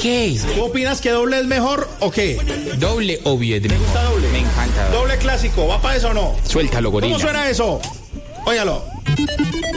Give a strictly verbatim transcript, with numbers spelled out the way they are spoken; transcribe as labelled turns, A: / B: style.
A: qué?
B: ¿Tú opinas que doble es mejor o qué?
A: Doble, obvio. ¿Te
B: gusta doble?
A: Me encanta.
B: Doble clásico, ¿va para eso o no?
A: Suéltalo, gorila.
B: ¿Cómo suena eso? Óigalo.